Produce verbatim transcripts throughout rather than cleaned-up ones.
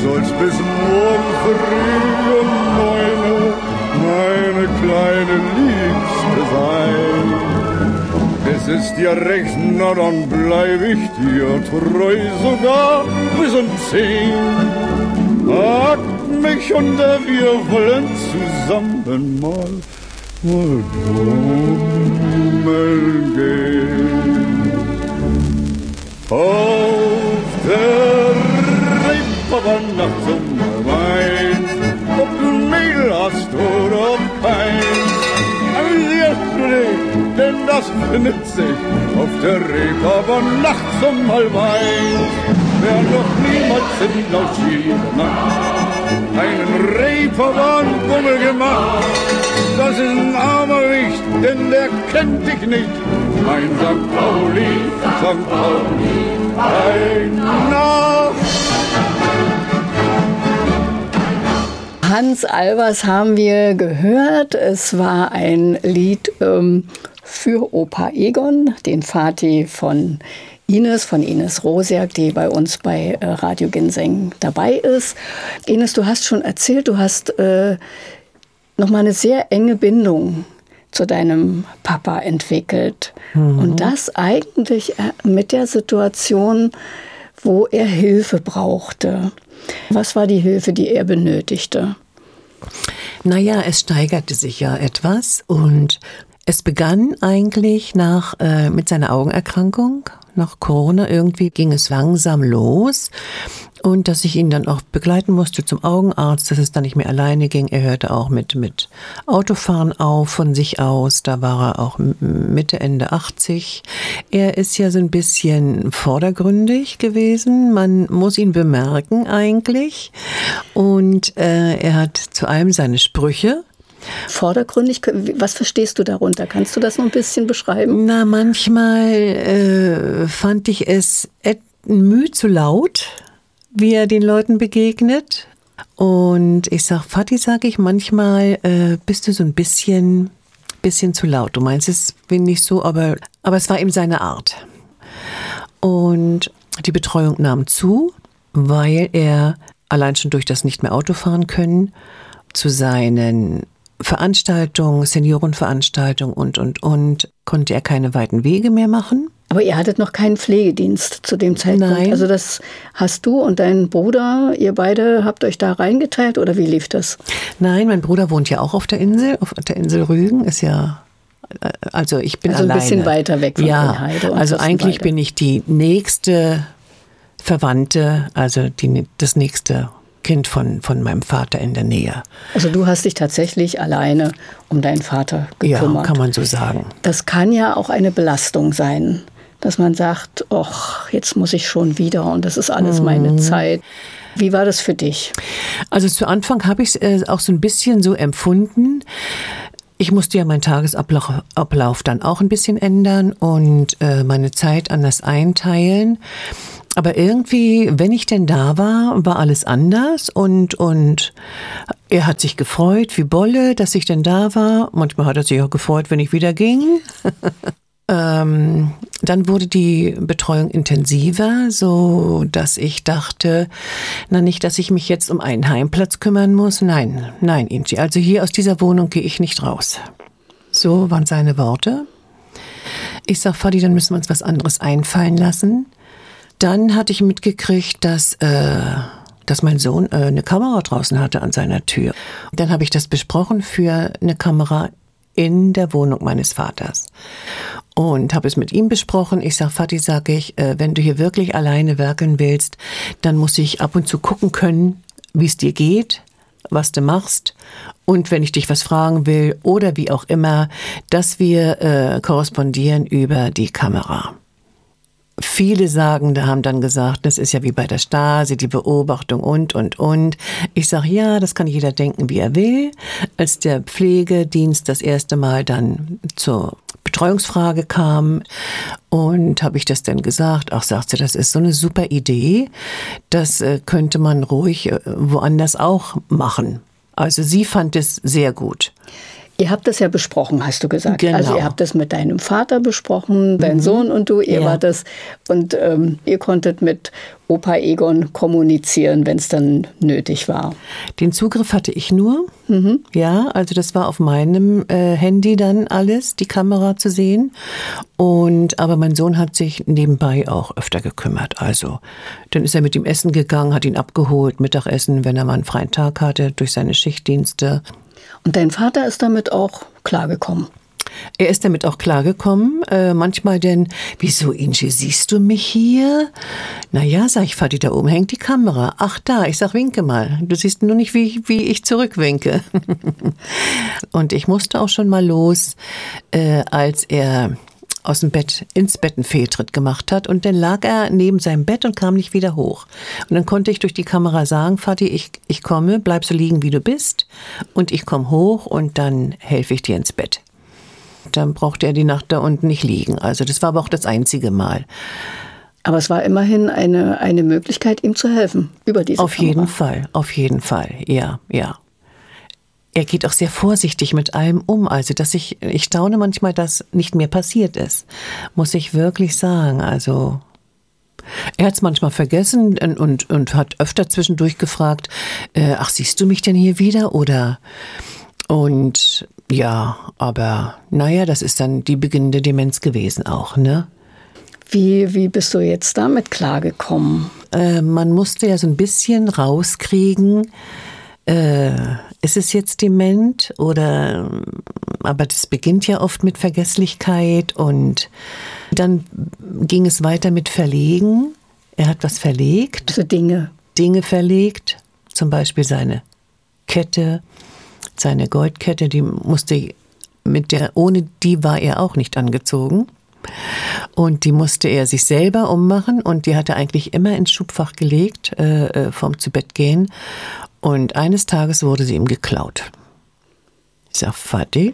sollst bis morgen früh um neune meine kleine Liebste sein. Es ist dir recht, na dann bleib ich dir treu, sogar bis um zehn. Pack mich und wir wollen zusammen mal, mal bummeln gehen. Auf der Reeperbahn nachts um Wein, ob du Mädel hast oder kein. Amüsierst du dich, denn das findet sich auf der Reeperbahn nachts um Wein. Wer noch niemals in Laus jeder Nacht einen Reeperbahn-Bummel gemacht, das ist ein armer Wicht, denn der kennt dich nicht. Mein Sankt Pauli, Sankt Pauli, ein Nacht. Hans Albers haben wir gehört. Es war ein Lied ähm, für Opa Egon, den Vati von Ines, von Ines Rosiak, die bei uns bei äh, Radio Ginseng dabei ist. Ines, du hast schon erzählt, du hast äh, nochmal eine sehr enge Bindung zu deinem Papa entwickelt. Mhm. Und das eigentlich mit der Situation, wo er Hilfe brauchte. Was war die Hilfe, die er benötigte? Naja, es steigerte sich ja etwas und es begann eigentlich nach, äh, mit seiner Augenerkrankung. Nach Corona irgendwie ging es langsam los. Und dass ich ihn dann auch begleiten musste zum Augenarzt, dass es dann nicht mehr alleine ging. Er hörte auch mit, mit Autofahren auf von sich aus. Da war er auch Mitte, Ende achtzig. Er ist ja so ein bisschen vordergründig gewesen. Man muss ihn bemerken eigentlich. Und äh, er hat zu allem seine Sprüche. Vordergründig, was verstehst du darunter? Kannst du das noch ein bisschen beschreiben? Na, manchmal äh, fand ich es müh zu laut, wie er den Leuten begegnet. Und ich sag, Vati, sage ich manchmal, äh, bist du so ein bisschen, bisschen zu laut. Du meinst es bin nicht so, aber, aber es war eben seine Art. Und die Betreuung nahm zu, weil er allein schon durch das nicht mehr Auto fahren können zu seinen Veranstaltungen, Seniorenveranstaltungen und, und, und, konnte er keine weiten Wege mehr machen. Aber ihr hattet noch keinen Pflegedienst zu dem Zeitpunkt? Nein. Also das hast du und dein Bruder, ihr beide habt euch da reingeteilt oder wie lief das? Nein, mein Bruder wohnt ja auch auf der Insel, auf der Insel Rügen, ist ja, also ich bin also alleine. Also ein bisschen weiter weg von ja, Heide. Und also eigentlich weiter. bin ich die nächste Verwandte, also die, das nächste Kind von, von meinem Vater in der Nähe. Also du hast dich tatsächlich alleine um deinen Vater gekümmert. Ja, kann man so sagen. Das kann ja auch eine Belastung sein, dass man sagt, ach, jetzt muss ich schon wieder und das ist alles mhm. meine Zeit. Wie war das für dich? Also zu Anfang habe ich es äh, auch so ein bisschen so empfunden. Ich musste ja meinen Tagesablauf Ablauf dann auch ein bisschen ändern und äh, meine Zeit anders einteilen. Aber irgendwie, wenn ich denn da war, war alles anders und, und er hat sich gefreut wie Bolle, dass ich denn da war. Manchmal hat er sich auch gefreut, wenn ich wieder ging. ähm, dann wurde die Betreuung intensiver, so dass ich dachte, na nicht, dass ich mich jetzt um einen Heimplatz kümmern muss. Nein, nein, Inti, also hier aus dieser Wohnung gehe ich nicht raus. So waren seine Worte. Ich sag, Vati, dann müssen wir uns was anderes einfallen lassen. Dann hatte ich mitgekriegt, dass, äh, dass mein Sohn äh, eine Kamera draußen hatte an seiner Tür. Dann habe ich das besprochen für eine Kamera in der Wohnung meines Vaters. Und habe es mit ihm besprochen. Ich sage, Vati, sage ich, äh, wenn du hier wirklich alleine werkeln willst, dann muss ich ab und zu gucken können, wie es dir geht, was du machst. Und wenn ich dich was fragen will oder wie auch immer, dass wir äh, korrespondieren über die Kamera. Viele sagen, da haben dann gesagt, das ist ja wie bei der Stasi, die Beobachtung und, und, und. Ich sage, ja, das kann jeder denken, wie er will. Als der Pflegedienst das erste Mal dann zur Betreuungsfrage kam und habe ich das dann gesagt, ach, sagt sie, das ist so eine super Idee, das äh, könnte man ruhig äh, woanders auch machen. Also sie fand es sehr gut. Ihr habt das ja besprochen, hast du gesagt. Genau. Also ihr habt das mit deinem Vater besprochen, dein mhm. Sohn und du, ihr ja. wart das. Und ähm, ihr konntet mit Opa Egon kommunizieren, wenn es dann nötig war. Den Zugriff hatte ich nur. Mhm. Ja, also das war auf meinem äh, Handy dann alles, die Kamera zu sehen. Und aber mein Sohn hat sich nebenbei auch öfter gekümmert. Also dann ist er mit ihm essen gegangen, hat ihn abgeholt, Mittagessen, wenn er mal einen freien Tag hatte, durch seine Schichtdienste. Und dein Vater ist damit auch klargekommen? Er ist damit auch klargekommen. Äh, manchmal denn, wieso, Inge, siehst du mich hier? Naja, sag ich, Vati, da oben hängt die Kamera. Ach da, ich sag, winke mal. Du siehst nur nicht, wie, wie ich zurückwinke. Und ich musste auch schon mal los, äh, als er aus dem Bett ins Bett einen Fehltritt gemacht hat. Und dann lag er neben seinem Bett und kam nicht wieder hoch. Und dann konnte ich durch die Kamera sagen, Vati, ich, ich komme, bleib so liegen, wie du bist. Und ich komme hoch und dann helfe ich dir ins Bett. Dann brauchte er die Nacht da unten nicht liegen. Also das war aber auch das einzige Mal. Aber es war immerhin eine, eine Möglichkeit, ihm zu helfen über diese Auf Kamera. jeden Fall, auf jeden Fall, ja, ja. Er geht auch sehr vorsichtig mit allem um, also dass ich, ich staune manchmal, dass nicht mehr passiert ist, muss ich wirklich sagen. Also er hat es manchmal vergessen und, und, und hat öfter zwischendurch gefragt, äh, ach, siehst du mich denn hier wieder? Oder und ja, aber naja, das ist dann die beginnende Demenz gewesen auch, ne? Wie, wie bist du jetzt damit klargekommen? Äh, man musste ja so ein bisschen rauskriegen, äh, ist es jetzt dement oder, aber das beginnt ja oft mit Vergesslichkeit und dann ging es weiter mit Verlegen. Er hat was verlegt. Also Dinge. Dinge verlegt, zum Beispiel seine Kette, seine Goldkette, die musste mit der, ohne die war er auch nicht angezogen. Und die musste er sich selber ummachen und die hat er eigentlich immer ins Schubfach gelegt, äh, vorm Zubettgehen. Und eines Tages wurde sie ihm geklaut. Ich sag, Vati,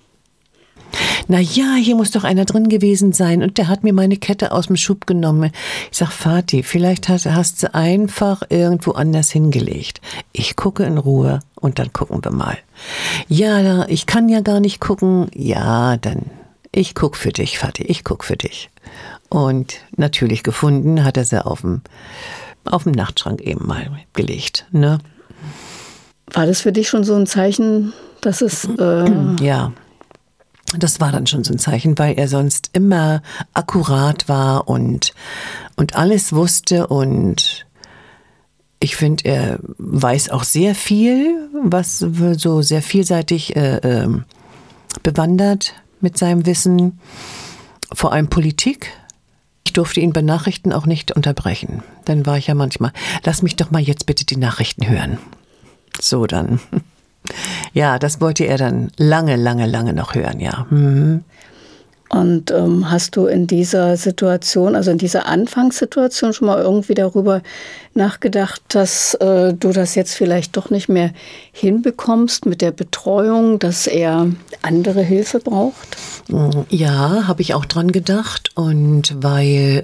na ja, hier muss doch einer drin gewesen sein und der hat mir meine Kette aus dem Schub genommen. Ich sag, Vati, vielleicht hast, hast du einfach irgendwo anders hingelegt. Ich gucke in Ruhe und dann gucken wir mal. Ja, ich kann ja gar nicht gucken. Ja, dann, ich guck für dich, Vati, ich guck für dich. Und natürlich gefunden hat er sie auf dem, auf dem Nachtschrank eben mal gelegt, ne? War das für dich schon so ein Zeichen, dass es... Äh ja, das war dann schon so ein Zeichen, weil er sonst immer akkurat war und, und alles wusste. Und ich finde, er weiß auch sehr viel, was so sehr vielseitig äh, äh, bewandert mit seinem Wissen, vor allem Politik. Ich durfte ihn bei Nachrichten auch nicht unterbrechen. Dann war ich ja manchmal, lass mich doch mal jetzt bitte die Nachrichten hören. So dann. Ja, das wollte er dann lange, lange, lange noch hören, ja. Mhm. Und ähm, hast du in dieser Situation, also in dieser Anfangssituation schon mal irgendwie darüber nachgedacht, dass äh, du das jetzt vielleicht doch nicht mehr hinbekommst mit der Betreuung, dass er andere Hilfe braucht? Ja, habe ich auch dran gedacht und weil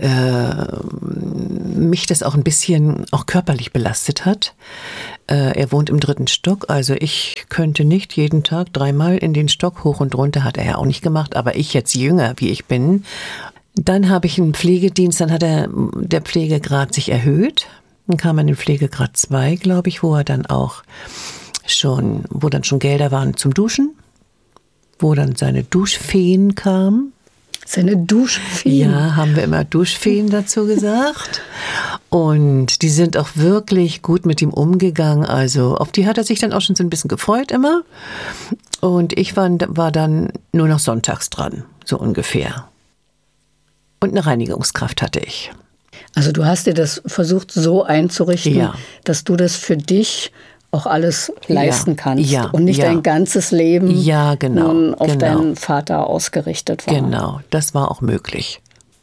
äh, mich das auch ein bisschen auch körperlich belastet hat. Äh, er wohnt im dritten Stock, also ich könnte nicht jeden Tag dreimal in den Stock hoch und runter, hat er ja auch nicht gemacht, aber ich jetzt jünger, wie ich bin. Dann habe ich einen Pflegedienst, dann hat er, der Pflegegrad sich erhöht. Dann kam er in den Pflegegrad zwei, glaube ich, wo er dann auch schon, wo dann schon Gelder waren zum Duschen, wo dann seine Duschfeen kamen. Seine Duschfeen? Ja, haben wir immer Duschfeen dazu gesagt. Und die sind auch wirklich gut mit ihm umgegangen. Also auf die hat er sich dann auch schon so ein bisschen gefreut immer. Und ich war, war dann nur noch sonntags dran, so ungefähr. Und eine Reinigungskraft hatte ich. Also du hast dir das versucht so einzurichten, ja, dass du das für dich auch alles leisten ja, kannst ja, und nicht ja. dein ganzes Leben ja, genau, nun auf genau. deinen Vater ausgerichtet war. Genau, das war auch möglich.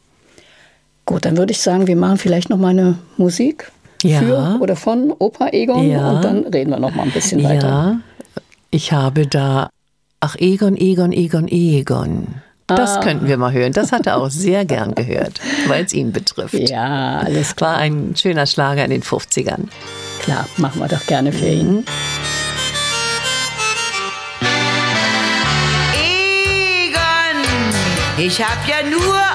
Gut, dann würde ich sagen, wir machen vielleicht noch mal eine Musik ja. für oder von Opa Egon ja. und dann reden wir noch mal ein bisschen weiter. Ja, ich habe da, ach Egon, Egon, Egon, Egon. Das ah. könnten wir mal hören. Das hat er auch sehr gern gehört, weil es ihn betrifft. Ja, alles klar. War ein schöner Schlager in den fünfzigern. Klar, machen wir doch gerne für ihn. Ich hab ja nur